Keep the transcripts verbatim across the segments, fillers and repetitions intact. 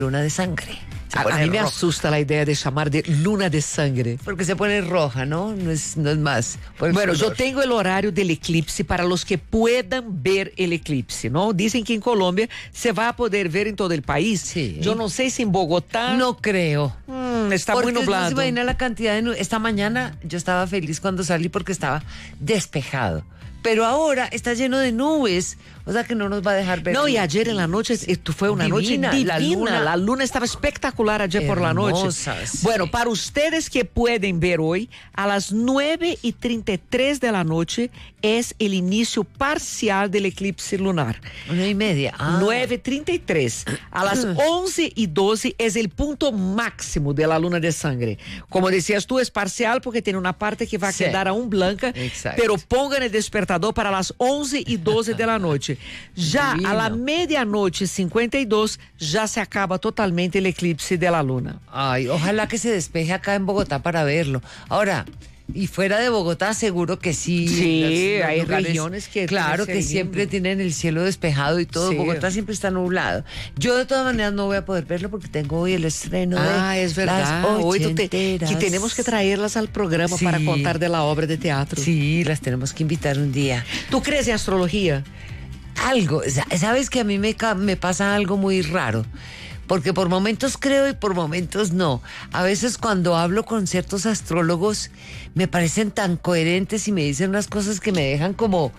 luna de sangre. A, a mí me roja. Asusta la idea de llamar de luna de sangre. Porque se pone roja, ¿no? No es, no es más. Bueno, yo tengo el horario del eclipse para los que puedan ver el eclipse, ¿no? Dicen que en Colombia se va a poder ver en todo el país. Sí. Yo no sé si en Bogotá. No creo. Mm, está porque muy nublado. No se imagina la cantidad de nubes. Esta mañana yo estaba feliz cuando salí porque estaba despejado. Pero ahora está lleno de nubes, o sea que no nos va a dejar ver. No, y ayer en la noche, esto fue una divina, noche divina, la luna, la luna estaba espectacular ayer hermosa, por la noche. Sí. Bueno, para ustedes que pueden ver hoy, a las nueve y treinta y tres de la noche es el inicio parcial del eclipse lunar. Una y media. Ah. nueve y treinta y tres. A las once y doce es el punto máximo de la luna de sangre. Como decías tú, es parcial porque tiene una parte que va a sí. quedar aún blanca, exacto. pero pongan el despertador para las once y doce de la noche. Ya Divino. A la medianoche cincuenta y dos ya se acaba totalmente el eclipse de la luna. Ay, ojalá que se despeje acá en Bogotá para verlo. Ahora, y fuera de Bogotá seguro que sí. Sí, los, los hay lugares, regiones que claro que siempre tienen el cielo despejado y todo. Sí. Bogotá siempre está nublado. Yo de todas maneras no voy a poder verlo porque tengo hoy el estreno ah, de Ah, es verdad. Las hoy tú te, que tenemos que traerlas al programa sí. para contar de la obra de teatro. Sí, las tenemos que invitar un día. ¿Tú crees en astrología? Algo, sabes que a mí me, me pasa algo muy raro. Porque por momentos creo y por momentos no. A veces cuando hablo con ciertos astrólogos me parecen tan coherentes y me dicen unas cosas que me dejan como,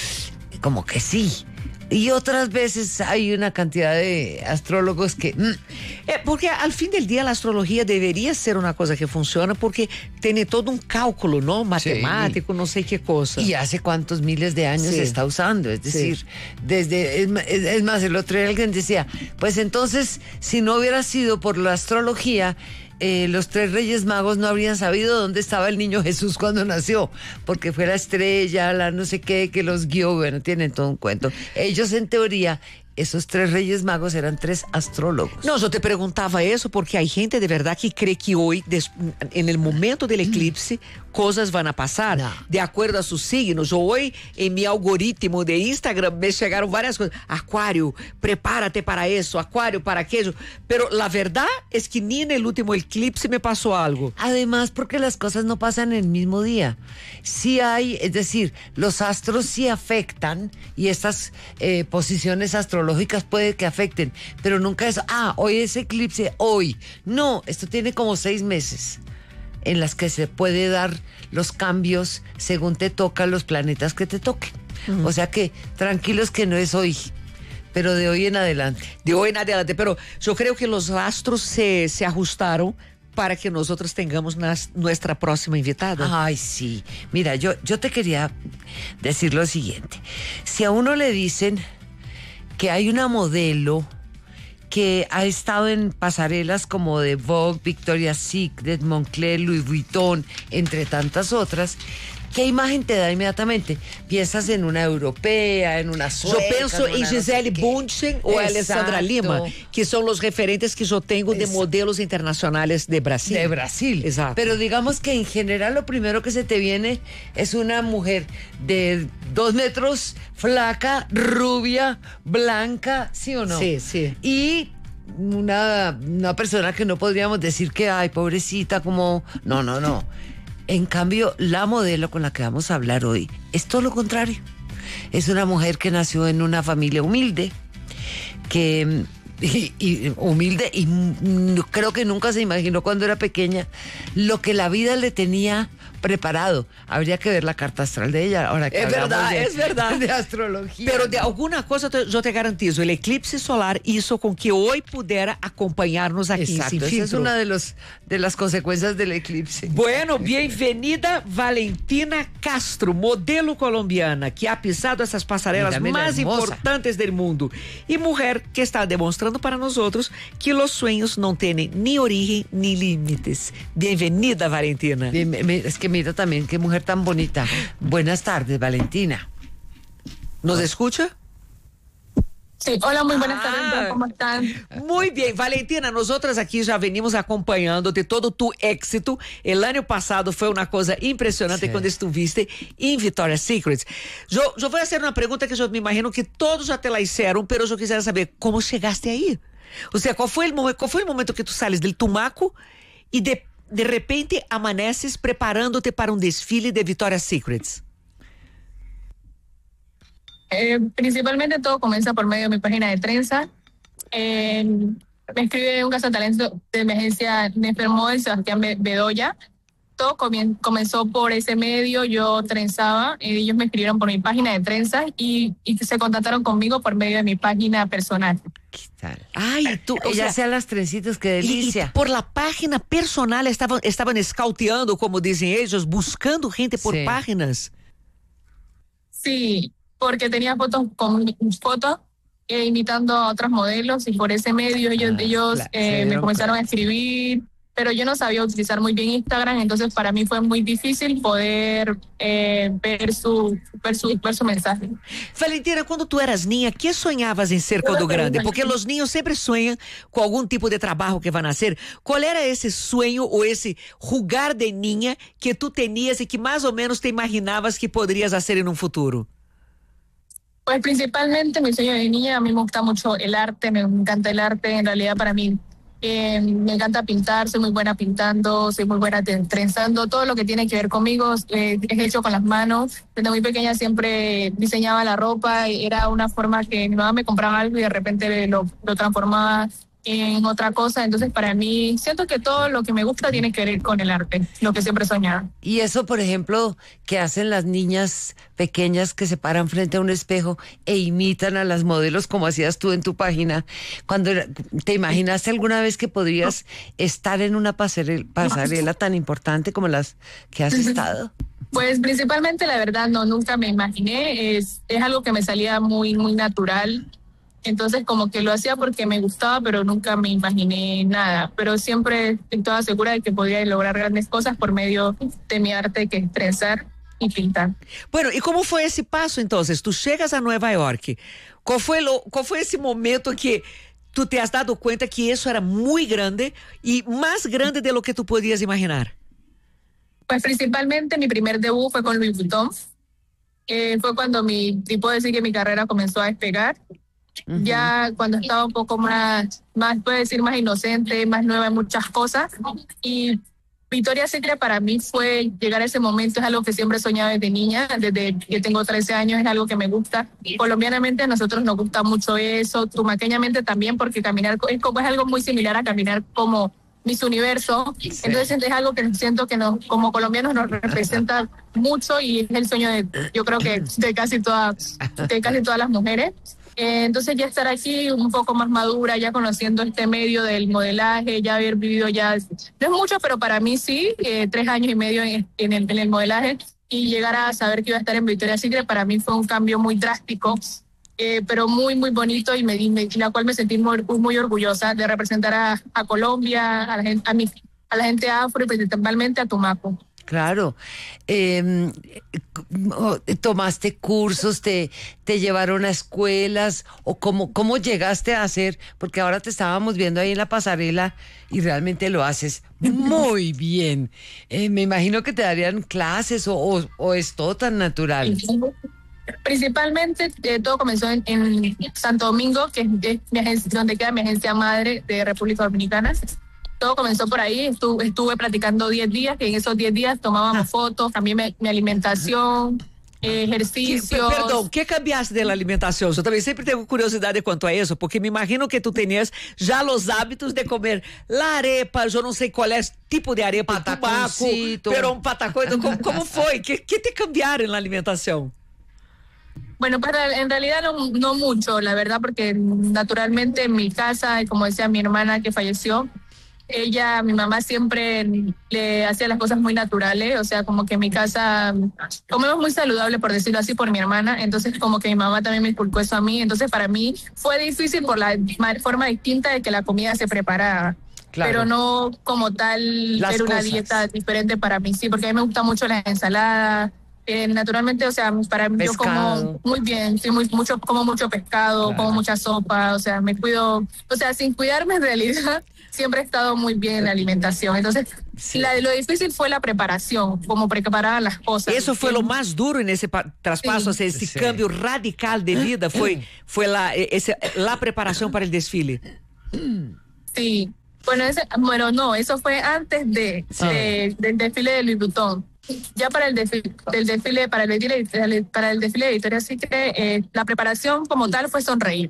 como que sí. Y otras veces hay una cantidad de astrólogos que... Mm. Eh, porque al fin del día la astrología debería ser una cosa que funciona porque tiene todo un cálculo, ¿no? Matemático, sí. no sé qué cosa. Y hace cuántos miles de años sí. se está usando. Es decir, sí. desde... Es, es más, el otro día alguien decía, pues entonces, si no hubiera sido por la astrología... Eh, los tres reyes magos no habrían sabido dónde estaba el niño Jesús cuando nació, porque fue la estrella, la no sé qué, que los guió, bueno, tienen todo un cuento. Ellos en teoría, esos tres reyes magos eran tres astrólogos. No, yo te preguntaba eso porque hay gente de verdad que cree que hoy, des, en el momento del eclipse, cosas van a pasar no. de acuerdo a sus signos. Hoy, en mi algoritmo de Instagram, me llegaron varias cosas. Acuario, prepárate para eso, Acuario, para aquello. Pero la verdad es que ni en el último eclipse me pasó algo. Además, porque las cosas no pasan en el mismo día. Sí hay, es decir, los astros sí afectan y estas eh, posiciones astrológicas puede que afecten, pero nunca es, ah, hoy es eclipse, hoy. No, esto tiene como seis meses en las que se puede dar los cambios según te tocan los planetas que te toquen. Uh-huh. O sea que tranquilos que no es hoy, pero de hoy en adelante. De hoy en adelante, pero yo creo que los astros se, se ajustaron para que nosotros tengamos nas, nuestra próxima invitada. Ay, sí. Mira, yo, yo te quería decir lo siguiente. Si a uno le dicen que hay una modelo que ha estado en pasarelas como de Vogue, Victoria's Secret, Moncler, Louis Vuitton, entre tantas otras, ¿qué imagen te da inmediatamente? Piensas en una europea, en una sueca. Yo pienso en Gisele no sé Bündchen o Alessandra Lima, que son los referentes que yo tengo de Exacto. modelos internacionales de Brasil. De Brasil. Exacto. Pero digamos que en general lo primero que se te viene es una mujer de dos metros, flaca, rubia, blanca, ¿sí o no? Sí, sí. Y una, una persona que no podríamos decir que, ay, pobrecita, como... No, no, no. En cambio, la modelo con la que vamos a hablar hoy es todo lo contrario. Es una mujer que nació en una familia humilde, que y, y humilde y creo que nunca se imaginó cuando era pequeña lo que la vida le tenía preparado. Habría que ver la carta astral de ella. Ahora que es verdad, de, es verdad. De astrología. Pero de alguna cosa yo te garantizo, el eclipse solar hizo con que hoy pudiera acompañarnos aquí. Exacto, sin esa filtro. es una de, los, de las consecuencias del eclipse. Bueno, bienvenida Valentina Castro, modelo colombiana que ha pisado esas pasarelas más importantes del mundo y mujer que está demostrando para nosotros que los sueños no tienen ni origen ni límites. Bienvenida, Valentina. Bien, es que mira también qué mujer tan bonita. Buenas tardes, Valentina. ¿Nos escucha? Sí, hola, muy buenas ah, tardes, ¿cómo están? Muy bien, Valentina, nosotras aquí ya venimos acompañándote todo tu éxito. El año pasado fue una cosa impresionante sí. cuando estuviste en Victoria's Secret. Yo, yo voy a hacer una pregunta que yo me imagino que todos ya te la hicieron, pero yo quisiera saber, ¿cómo llegaste ahí? O sea, ¿cuál fue el, cuál fue el momento que tú sales del Tumaco y de, de repente amaneces preparándote para un desfile de Victoria's Secrets? Eh, principalmente todo comienza por medio de mi página de trenza. Eh, me escribe un cazatalento de mi agencia Nefermodel, Sebastián Bedoya. Todo comien- comenzó por ese medio, yo trenzaba, ellos me escribieron por mi página de trenzas y, y se contactaron conmigo por medio de mi página personal. ¿Qué tal? Ay, tú, o Ella sea, hacía las trencitas, qué y, y delicia. por la página personal estaban, estaban escauteando, como dicen ellos, buscando gente por Sí. páginas. Sí, porque tenía fotos con mis fotos eh, imitando a otros modelos y por ese medio ellos, Ah, ellos claro, eh, se me dieron comenzaron cuenta. a escribir, pero yo no sabía utilizar muy bien Instagram, entonces para mí fue muy difícil poder eh, ver, su, ver, su, ver su mensaje. Valentina, quando tu eras niña, que sonhavas em ser quando grande? Porque os niños sempre sonham com algum tipo de trabalho que vai nascer. Qual era esse sonho ou esse jugar de niña que tu tenias e que mais ou menos te imaginavas que poderias hacer em um futuro? Pues principalmente mi sueño de niña, a mí me gusta mucho el arte, me encanta el arte, en realidad para mí eh, me encanta pintar, soy muy buena pintando, soy muy buena ten- trenzando, todo lo que tiene que ver conmigo eh, es hecho con las manos. Desde muy pequeña siempre diseñaba la ropa, y era una forma que mi mamá me compraba algo y de repente lo, lo transformaba en otra cosa, entonces para mí siento que todo lo que me gusta tiene que ver con el arte, lo que siempre he soñado. Y eso, por ejemplo, que hacen las niñas pequeñas que se paran frente a un espejo e imitan a las modelos como hacías tú en tu página. Cuando era- ¿te imaginaste alguna vez que podrías estar en una pasarela, pasarela tan importante como las que has estado? Pues principalmente la verdad no, nunca me imaginé, es, es algo que me salía muy, muy natural, entonces como que lo hacía porque me gustaba, pero nunca me imaginé nada, pero siempre estaba segura de que podía lograr grandes cosas por medio de mi arte, que es trenzar y pintar. Bueno, e como foi esse passo, então? Tu chegas a Nova York, qual foi, lo, qual foi esse momento que tu te has dado conta que isso era muito grande e mais grande de lo que tu podias imaginar? Pues principalmente mi primer debut fue con Louis Vuitton, eh, fue cuando mi, y puedo decir que mi carrera comenzó a despegar. Uh-huh. Ya cuando estaba un poco más, más, puedo decir, más inocente, más nueva en muchas cosas. Y Victoria's Secret para mí fue llegar a ese momento, es algo que siempre he soñado desde niña, desde que tengo trece años, es algo que me gusta. Colombianamente a nosotros nos gusta mucho eso, tumaqueñamente también, porque caminar es, como, es algo muy similar a caminar como Miss Universo. Sí. Entonces es algo que siento que nos, como colombianos nos representa mucho y es el sueño de, yo creo que de casi todas, de casi todas las mujeres. Eh, entonces ya estar aquí un poco más madura, ya conociendo este medio del modelaje, ya haber vivido ya, no es mucho, pero para mí sí, eh, tres años y medio en, en, el, en el modelaje y llegar a saber que iba a estar en Victoria's Secret para mí fue un cambio muy drástico, eh, pero muy, muy bonito y me, me, la cual me sentí muy, muy orgullosa de representar a, a Colombia, a la, gente, a, mi, a la gente afro y principalmente a Tumaco. Claro, eh, tomaste cursos, te, te llevaron a escuelas o cómo, cómo llegaste a hacer, porque ahora te estábamos viendo ahí en la pasarela y realmente lo haces muy bien. Eh, me imagino que te darían clases o, o, o es todo tan natural. Principalmente eh, todo comenzó en, en Santo Domingo, que es, es mi agencia, donde queda mi agencia madre de República Dominicana. Todo comenzó por ahí, estuve, estuve practicando diez días, que en esos diez días tomábamos fotos, también mi, mi alimentación, eh, ejercicios. Que, perdão, o que cambiaste da alimentação? Eu também sempre tenho curiosidade quanto a isso, porque me imagino que tu tenias já os hábitos de comer larepas, eu não sei qual é o tipo de arepa, tubaco, pero um patacoito. Como, como foi? Que, que te cambiaram na alimentação? Bueno, pues en realidad no, no mucho, la verdad, porque naturalmente en mi casa, como decía mi hermana que falleció, ella, mi mamá siempre le hacía las cosas muy naturales, o sea, como que en mi casa comemos muy saludable, por decirlo así, por mi hermana, entonces como que mi mamá también me inculcó eso a mí, entonces para mí fue difícil por la forma distinta de que la comida se preparaba. Claro. Pero no como tal las era una cosas. Dieta diferente para mí, sí, porque a mí me gusta mucho la ensalada. Eh, naturalmente, o sea, para mí yo como muy bien, sí, muy, mucho, como mucho pescado, claro. Como mucha sopa, o sea, me cuido, o sea, sin cuidarme en realidad, siempre he estado muy bien en la alimentación. Entonces, sí. la, lo difícil fue la preparación, como preparar las cosas. Eso fue lo más duro en ese traspaso, sí. ese sí. cambio radical de vida, fue, fue la, ese, la preparación para el desfile. Sí. Bueno, ese, bueno, no, eso fue antes de, Sí. de- del desfile de Louis Vuitton. Ya para el desfile, del desfile, para el desfile, para el desfile de Victoria's Secret, eh, la preparación como tal fue sonreír.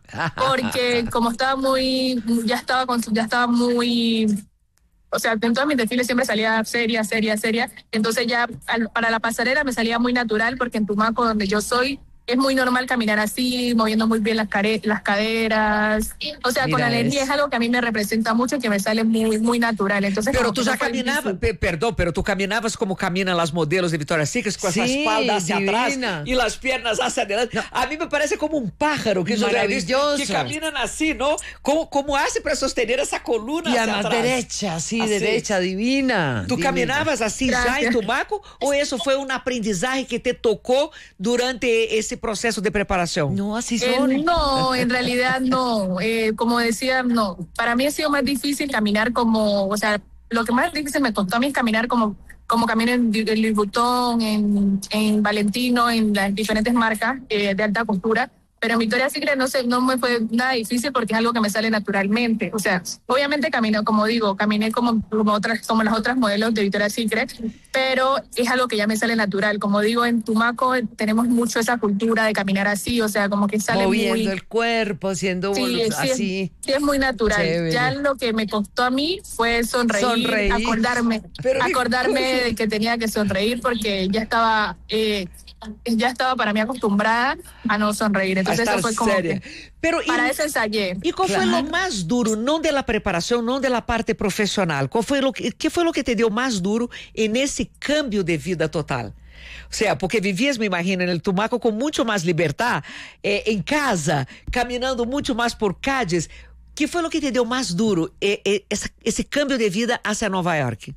Porque como estaba muy, ya estaba con, ya estaba muy, o sea, en todos mis desfiles siempre salía seria, seria, seria. Entonces ya al- para la pasarela me salía muy natural porque en Tumaco, donde yo soy, es muy normal caminar así, moviendo muy bien las, care- las caderas. O sea, con Mira alegría eso. es algo que a mí me representa mucho y que me sale muy, muy natural. Entonces, Pero como tú que já no fue caminavas, difícil. pe- perdão, pero tú caminavas como caminan las modelos de Victoria's Secret, com essa Sí, espalda hacia atrás divina. y las piernas hacia adelante. A mí me parece como un pájaro que, yo ya he visto, Maravilloso. que caminan así, ¿no? ¿Cómo, cómo hace para sostener esa columna Y hacia además atrás? derecha, sí, Así. derecha, divina. ¿Tú divina. caminavas así ya Gracias. en Tumaco o eso fue un aprendizaje que te tocó durante ese proceso de preparación? No, así Eh, son. no, en realidad no. Eh, como decía, no. Para mí ha sido más difícil caminar como, o sea, lo que más difícil me costó a mí es caminar como, como camino en, en Louis Vuitton, en, en Valentino, en las diferentes marcas eh, de alta costura. Pero en Victoria's Secret no sé, no me fue nada difícil porque es algo que me sale naturalmente. O sea, obviamente caminé, como digo, caminé como, como otras, como las otras modelos de Victoria's Secret, pero es algo que ya me sale natural. Como digo, en Tumaco tenemos mucho esa cultura de caminar así, o sea, como que sale Moviendo muy... el cuerpo, siendo Sí, volu- sí, así. es, sí es muy natural. Chévere. Ya lo que me costó a mí fue sonreír, Sonreír. acordarme, Pero qué acordarme cosa. de que tenía que sonreír porque ya estaba, eh, ya estaba para mí acostumbrada a no sonreír. A Entonces estar eso fue como seria. que Pero, para y- eso ensayé. ¿Y cuál fue Claro. lo más duro, no de la preparación, no de la parte profesional? ¿Cuál fue lo que, ¿Qué fue lo que te dio más duro en ese cambio de vida total? O sea, porque vivías, me imagino, en el Tumaco con mucho más libertad, eh, en casa, caminando mucho más por calles. ¿Qué fue lo que te dio más duro, eh, eh, esa- ese cambio de vida hacia Nueva York?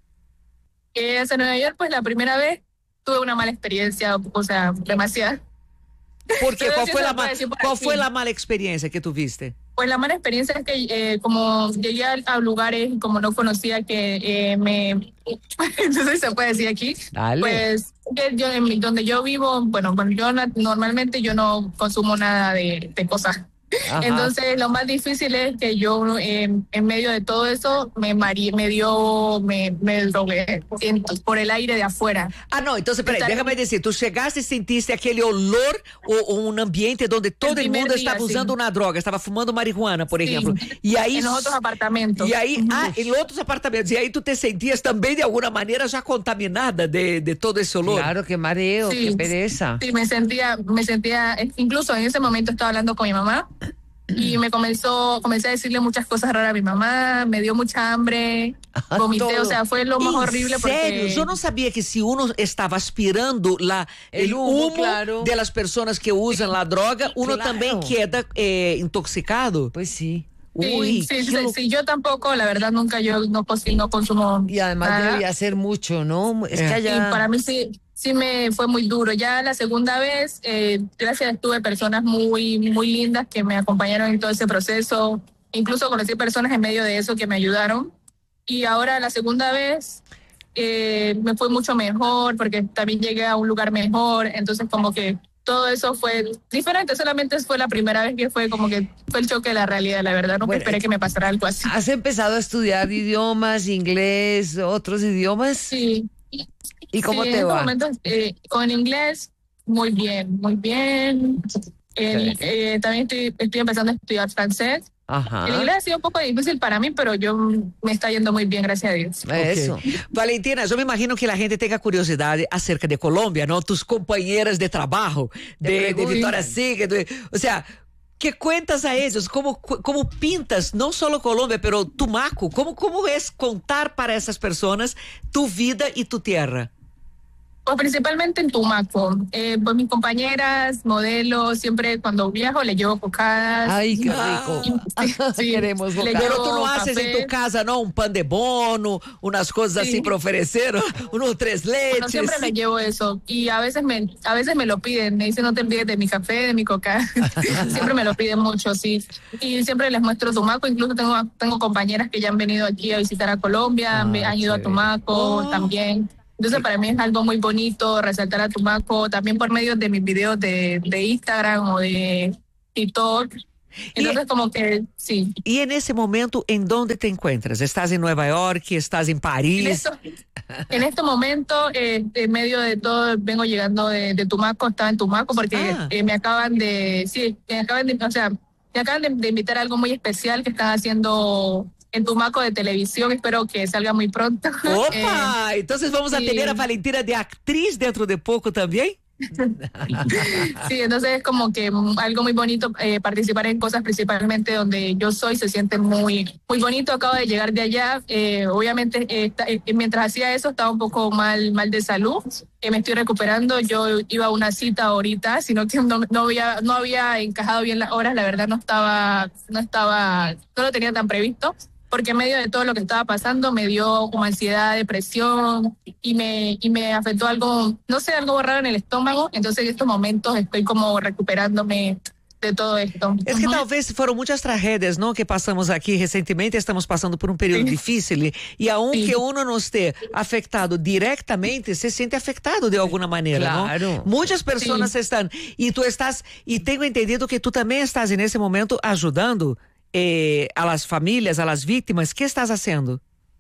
Eh, hacia Nueva York, pues la primera vez tuve una mala experiencia, o sea, demasiada. ¿Por qué? Pero ¿Cuál sí fue, se la, puede ma- decir por ¿Cuál aquí. fue la mala experiencia que tuviste? Pues la mala experiencia es que eh, como llegué a, a lugares y como no conocía que eh, me... Entonces se puede decir aquí. Dale. Pues que yo, en mi- donde yo vivo, bueno, bueno, yo na- normalmente yo no consumo nada de, de cosas. Ajá. Entonces lo más difícil es que yo eh, en medio de todo eso me marí, me dio, me, me drogué en- por el aire de afuera. Ah, no, entonces, peraí, Estar- déjame decir, tú llegaste y sentiste aquele olor o, o un ambiente donde todo el primer mundo día, estaba sí. usando una droga, estaba fumando marihuana, por Sí, ejemplo. Y ahí, en los otros apartamentos. y ahí, Ujú. ah, en los otros apartamentos, y ahí tú te sentías también de alguna manera ya contaminada de, de todo ese olor. Claro, qué mareo, Sí. qué pereza. Sí, me sentía, me sentía, incluso en ese momento estaba hablando con mi mamá y me comenzó, comencé a decirle muchas cosas raras a mi mamá, me dio mucha hambre, Ah, vomité, todo. o sea, fue lo más ¿En horrible serio? porque... Yo no sabía que si uno estaba aspirando la, el, El humo, humo, claro. de las personas que usan la droga, uno Claro. también queda eh, intoxicado. Pues sí. Sí, Uy, sí, qué sí, lo- sí, yo tampoco, la verdad, nunca yo no, cocino, no consumo Y además nada. debía ser mucho, ¿no? Es Eh. que Y allá... para mí sí, sí me fue muy duro. Ya la segunda vez, eh, gracias, tuve personas muy, muy lindas que me acompañaron en todo ese proceso. Incluso conocí personas en medio de eso que me ayudaron. Y ahora la segunda vez eh, me fue mucho mejor porque también llegué a un lugar mejor. Entonces como que todo eso fue diferente. Solamente fue la primera vez que fue como que fue el choque de la realidad. La verdad, nunca Bueno, esperé que me pasara algo así. ¿Has empezado a estudiar idiomas, inglés, otros idiomas? Sí. ¿Y cómo Sí, te en estos va? momentos, eh, con inglés, muy bien, muy bien. El- eh, también estoy, estoy empezando a estudiar francés. Ajá. El inglés ha sido un poco difícil para mí, pero yo me está yendo muy bien, gracias a Dios. Eso. Ok. Valentina, yo me imagino que la gente tenga curiosidad acerca de Colombia, ¿no? Tus compañeras de trabajo, Te de, de preguntan. Victoria's Secret, de- o sea, ¿qué cuentas a ellos? ¿Cómo, cu- cómo pintas no solo Colombia, pero Tumaco? ¿Cómo, ¿Cómo es contar para esas personas tu vida y tu tierra? Pues principalmente en Tumaco. Eh, pues mis compañeras, modelos, siempre cuando viajo les llevo cocadas. Ay, qué Ah, rico. sí. Queremos Le bocados. Pero llevo tú no haces café. en tu casa, ¿no? Un pan de bono, unas cosas Sí. así para ofrecer, unos tres leches. Bueno, siempre les llevo eso y a veces me a veces me lo piden, me dicen no te olvides de mi café, de mi coca. Siempre me lo piden mucho, sí. Y siempre les muestro Tumaco, incluso tengo tengo compañeras que ya han venido aquí a visitar a Colombia, Ah, me han ido a chévere. Tumaco Oh. también. Entonces para mí es algo muy bonito resaltar a Tumaco, también por medio de mis videos de, de Instagram o de TikTok. Entonces, y, como que, sí. Y en ese momento, ¿en dónde te encuentras? ¿Estás en Nueva York? ¿Estás en París? En, esto, en este momento, eh, en medio de todo, vengo llegando de, de Tumaco, estaba en Tumaco, porque ah. eh, me acaban de, sí, me acaban de, o sea, me acaban de, de invitar a algo muy especial que están haciendo en Tumaco de televisión, espero que salga muy pronto. ¡Opa! eh, Entonces vamos sí. a tener a Valentina de actriz dentro de poco también. Sí, entonces es como que algo muy bonito eh, participar en cosas principalmente donde yo soy, se siente muy muy bonito. Acabo de llegar de allá, eh, obviamente eh, eh, mientras hacía eso estaba un poco mal mal de salud, eh, me estoy recuperando. Yo iba a una cita ahorita, sino que no, no había no había encajado bien las horas, la verdad no estaba no estaba no lo tenía tan previsto, porque en medio de todo lo que estaba pasando me dio como ansiedad, depresión y me y me afectó algo, no sé, algo raro en el estómago. Entonces en estos momentos estoy como recuperándome de todo esto. Es que talvez fueron muchas tragedias, ¿no? Que pasamos aquí recientemente, estamos pasando por un periodo sí. difícil y aunque sí. uno no esté afectado directamente, se siente afectado de alguna manera, claro. ¿no? Muchas personas sí. están, y tú estás, y tengo entendido que tú también estás en ese momento ayudando Eh, a las familias, a las víctimas. ¿Qué estás haciendo?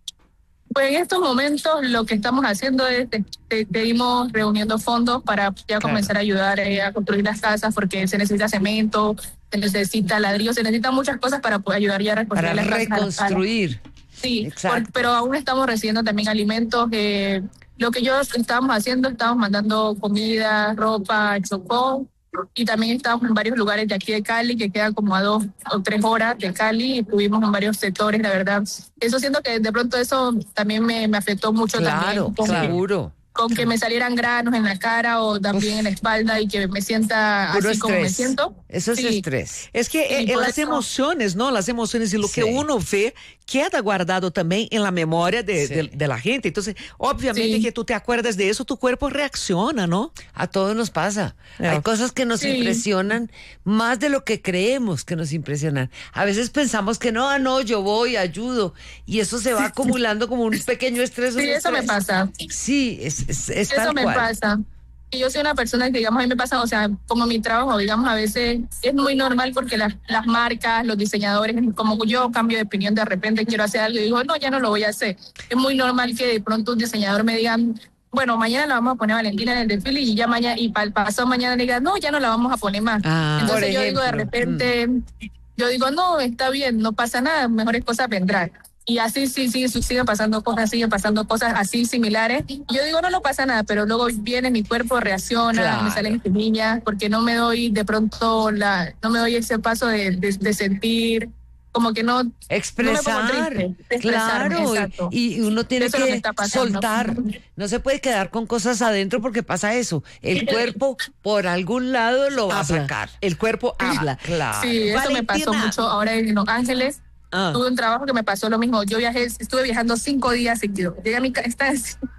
Pues en estos momentos lo que estamos haciendo es te, te, seguimos reuniendo fondos para ya claro. comenzar a ayudar eh, a construir las casas, porque se necesita cemento, se necesita ladrillo, se necesitan muchas cosas para poder ayudar ya a reconstruir para las reconstruir. casas. Sí, por, pero aún estamos recibiendo también alimentos. Eh, lo que yo estábamos haciendo, estábamos mandando comida, ropa, chocó. Y también estábamos en varios lugares de aquí de Cali, que quedan como a dos o tres horas de Cali, y estuvimos en varios sectores, la verdad. Eso siento que de pronto eso también me, me afectó mucho. Claro, también. seguro. Con que me salieran granos en la cara o también Uf. en la espalda y que me sienta Puro así estrés. como me siento. Eso es sí. estrés. Es que sí, eh, las eso... emociones, ¿no? Las emociones y lo sí. que uno ve queda guardado también en la memoria de, sí. de, de la gente. Entonces, obviamente sí. que tú te acuerdas de eso, tu cuerpo reacciona, ¿no? A todos nos pasa. Yeah. Hay cosas que nos sí. impresionan más de lo que creemos que nos impresionan. A veces pensamos que no, no, yo voy, ayudo. Y eso se va acumulando como un pequeño estrés. Sí, un eso estrés. me pasa. Sí, es, es, es Eso tal me cual. pasa. Y yo soy una persona que, digamos, a mí me pasa, o sea, como mi trabajo, digamos, a veces es muy normal porque las, las marcas, los diseñadores, como yo cambio de opinión de repente, quiero hacer algo y digo, no, ya no lo voy a hacer. Es muy normal que de pronto un diseñador me diga, bueno, mañana la vamos a poner a Valentina en el desfile y ya mañana, y para el pasado mañana le diga, no, ya no la vamos a poner más. Ah, Entonces yo digo de repente, mm. yo digo, no, está bien, no pasa nada, mejores cosas vendrán. Y así sí, sí, siguen pasando cosas, siguen pasando cosas así similares. Y yo digo, no, no pasa nada, pero luego viene mi cuerpo, reacciona, claro. me salen espinillas, porque no me doy de pronto, la no me doy ese paso de, de, de sentir, como que no... Expresar, no me triste, claro, y, y uno tiene eso que, que soltar, no se puede quedar con cosas adentro porque pasa eso, el cuerpo por algún lado lo va habla. a sacar. El cuerpo habla. Claro. Sí, eso Valentina. me pasó mucho ahora en Los Ángeles. Ah. Tuve un trabajo que me pasó lo mismo. Yo viajé, estuve viajando cinco días seguidos. Llegué a mi casa,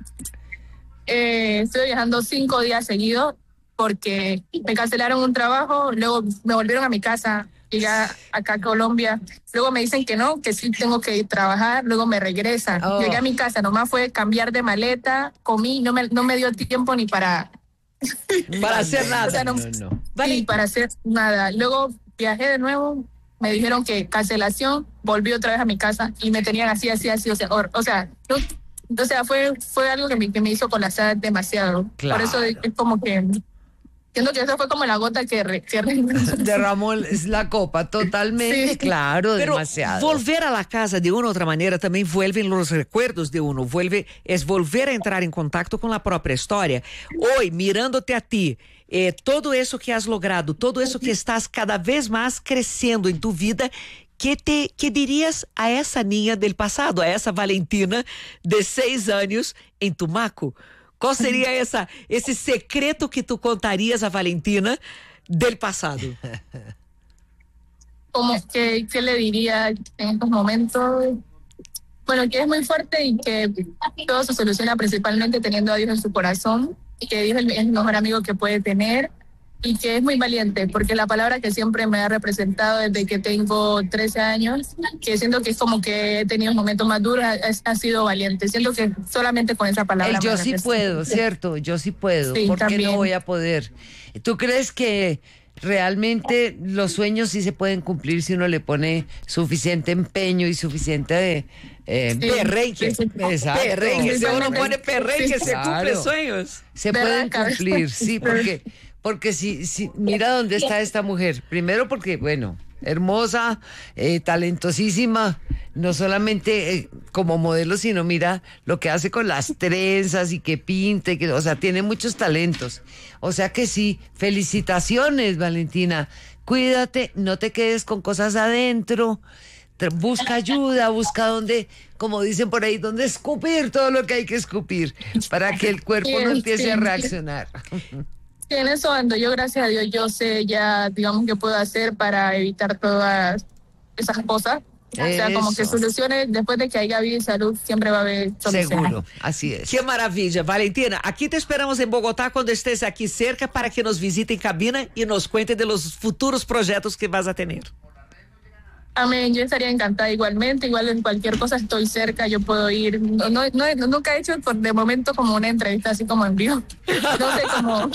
eh, estuve viajando cinco días seguidos porque me cancelaron un trabajo, luego me volvieron a mi casa, llegué acá a Colombia, luego me dicen que no, que sí tengo que ir a trabajar, luego me regresan. Oh. Llegué a mi casa, nomás fue cambiar de maleta, comí, no me, no me dio tiempo ni para... para hacer nada. O sea, no, no, no. Vale. Para hacer nada. Luego viajé de nuevo, me dijeron que cancelación, volví otra vez a mi casa y me tenían así, así, así, o sea, o, o sea, no, o sea, fue, fue algo que me, que me hizo colapsar demasiado. Claro. Por eso es, es como que, siento que eso fue como la gota que, re, que re... derramó la copa, totalmente, sí. Claro, pero demasiado. Volver a la casa de una u otra manera también vuelven los recuerdos de uno, vuelve, es volver a entrar en contacto con la propia historia. Hoy, mirándote a ti, Eh, todo eso que has logrado, todo eso que estás cada vez más creciendo en tu vida, ¿qué, te, qué dirías a esa niña del pasado, a esa Valentina de seis años en Tumaco? ¿Cuál sería esa, ese secreto que tú contarías a Valentina del pasado? Como que, ¿qué le diría en estos momentos? Bueno, que es muy fuerte y que todo se soluciona principalmente teniendo a Dios en su corazón, y que Dios es el mejor amigo que puede tener, y que es muy valiente, porque la palabra que siempre me ha representado desde que tengo trece años, que siento que es como que he tenido momentos más duros, ha, ha sido valiente. Siento que solamente con esa palabra... El yo sí puedo, ¿cierto? Yo sí puedo. Sí, ¿por qué no voy a poder? ¿Tú crees que realmente los sueños sí se pueden cumplir si uno le pone suficiente empeño y suficiente eh, sí, perrenque. Sí, exacto. Perrenque, si uno pone perrenque, sí, se claro. cumplen sueños. Se de pueden la cumplir, sí, porque, porque si, si, mira dónde está esta mujer. Primero porque, bueno, hermosa, eh, talentosísima, no solamente eh, como modelo, sino mira lo que hace con las trenzas y que pinta, y que, o sea, tiene muchos talentos. O sea que sí, felicitaciones, Valentina. Cuídate, no te quedes con cosas adentro. Busca ayuda, busca donde, como dicen por ahí, donde escupir todo lo que hay que escupir para que el cuerpo no empiece a reaccionar. Sí, en eso ando. Yo, gracias a Dios, yo sé ya, digamos, qué puedo hacer para evitar todas esas cosas. O sea, Eso. como que soluciones, después de que haya vida y salud, siempre va a haber soluciones. Seguro, así es. Que maravilha, Valentina. Aqui te esperamos em Bogotá quando estés aqui cerca para que nos visite em cabina e nos cuente de los futuros projetos que vas a tener. Amén, yo estaría encantada igualmente, igual en cualquier cosa estoy cerca, yo puedo ir, no, no, no nunca he hecho por de momento como una entrevista así como en vivo, no sé cómo.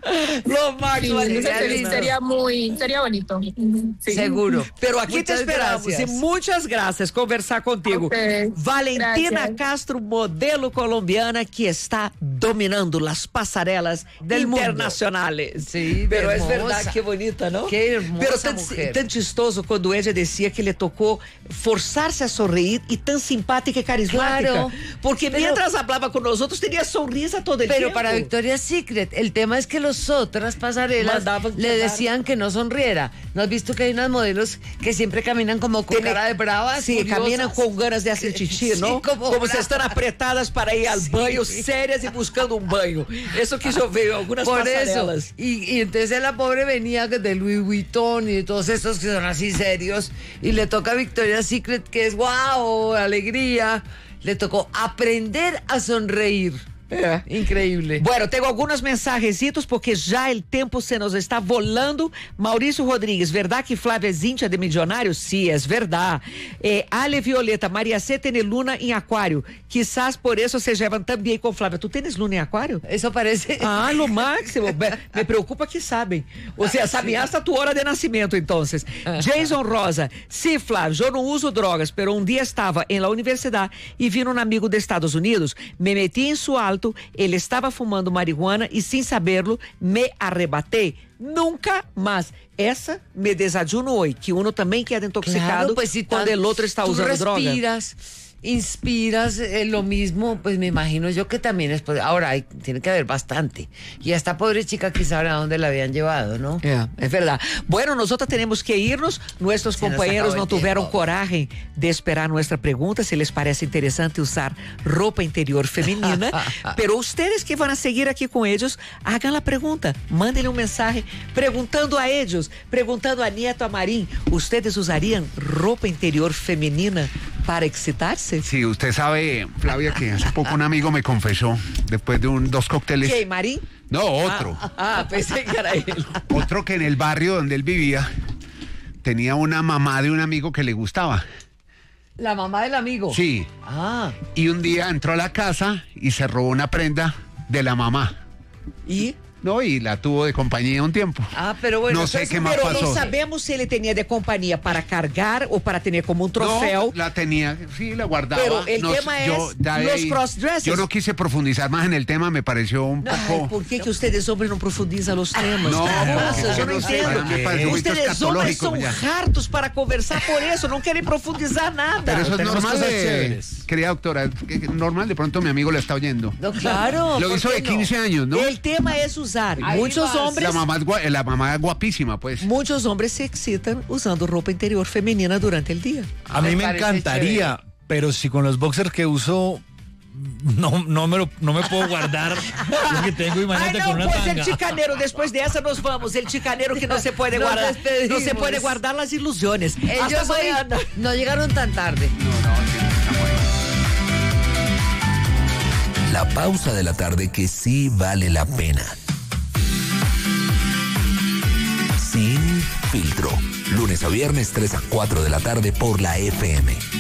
Lo máximo, sí, sería, sería muy, sería bonito. Sí. Seguro. Pero aqui muchas te esperamos gracias. e muitas graças conversar contigo. Okay. Valentina Gracias. Castro, modelo colombiana que está dominando las pasarelas Del mundo. internacionales. Sí, pero é hermosa. verdade que bonita, não? Que hermosa Pero tan, mujer. tan chistoso quando ella decía que le tocó forzarse a sonreír y tan simpática y carismática. Claro. Porque Pero- mientras hablaba con nosotros tenía sonrisa todo el Pero tiempo. para Victoria's Secret, el tema es que los otras pasarelas Mandaban le llamar. decían que no sonriera. ¿No has visto que hay unas modelos que siempre caminan como con Tiene- cara de bravas? Sí, furiosas? caminan con ganas de hacer chichi, Sí, ¿no? como Como se bravas. están apretadas para ir al Sí. baño, serias y buscando un baño. Eso que yo veo en algunas Por eso. pasarelas. Y, y entonces la pobre venía de Louis Vuitton y de todos estos que son así serios. Y le toca a Victoria's Secret, que es wow, alegría. Le tocó aprender a sonreír. É. Increíble. Bueno, tengo algunos mensajecitos porque já el tempo se nos está volando. Maurício Rodrigues, verdade que Flávia é íntia de milionários? Sí, es verdad. Eh, Ale Violeta, María C tiene luna en acuario. Quizás por eso se llevan tan bien con Flávia. ¿Tú tienes luna en acuario? Eso parece. Ah, lo máximo. Me, me preocupa que saben. O sea, saben hasta tu hora de nacimiento, entonces. Jason Rosa, sí, Flávio, yo no uso drogas, pero un día estaba en la universidad y vino un amigo de Estados Unidos. Me metí en su alto, ele estava fumando marihuana e, sem saberlo, me arrebatei. Nunca mais. Essa me desayuno hoje, que uno também queda intoxicado Claro, pues, si quando tan- el otro está tú usando droga. respiras, inspiras eh, lo mismo, pues me imagino yo que también es. Ahora, hay, tiene que haber bastante. Y a esta pobre chica quizá a dónde la habían llevado, ¿no? É, é verdade. Bueno, nosotros tenemos que irnos. Nuestros Se nos compañeros acabó no el tuvieron tiempo. coragem de esperar nuestra pregunta, si les parece interesante usar roupa interior femenina. Pero ustedes que van a seguir aquí con ellos, hagan la pregunta. Mándenle un mensaje preguntando a ellos, preguntando a Nieto, a Marín, ¿ustedes usarían ropa interior femenina para excitarse? Sí, usted sabe, Flavia, que hace poco un amigo me confesó, después de un, dos cócteles. ¿Qué, Marín? No, otro. Ah, ah, pensé que era él. Otro que en el barrio donde él vivía tenía una mamá de un amigo que le gustaba. La mamá del amigo. Sí. Ah. Y un día entró a la casa y se robó una prenda de la mamá. ¿Y? No, y la tuvo de compañía un tiempo. Ah, pero bueno. No sé entonces- qué más Pero pasó. no sabemos si ele tinha de companhia para cargar ou para ter como um troféu. No, la tenía, sí, la guardaba. Pero el No, tema yo, es de ahí- los crossdresses. Yo no quise profundizar más en el tema, me pareció un Ai, poco... por que, que ustedes hombres não profundizam os temas? No, Nossa, porque eu não no sé, entendo. me parece muy Ustedes hombres escatológico são ya. hartos para conversar por isso, não querem profundizar nada. Pero eso es tenemos normal, cosas de, chéveres. querida doctora, que- que normal, de pronto mi amigo la está oyendo. No, claro. Lo ¿por hizo qué de no? quince años, ¿no? El tema es usar. Ahí Muitos vas. hombres, La mamá, es gua- la mamá es guapísima, pues. muitos hombres se excitan usando roupa interior femenina durante el día. A Me mí me parece encantaría, pero si con los boxers que uso no, no, me, lo, no me puedo guardar lo que tengo, Ai, imagínate não, con una pois el tanga. chicaneiro, después de essa nos vamos. El chicaneiro que no se puede Nos guardar, no se despedimos. puede guardar las ilusiones. Hasta Ellos hoy mañana. no llegaron tan tarde. La pausa de la tarde que sí vale la pena. Sin filtro. Lunes a viernes tres a cuatro de la tarde por la F M.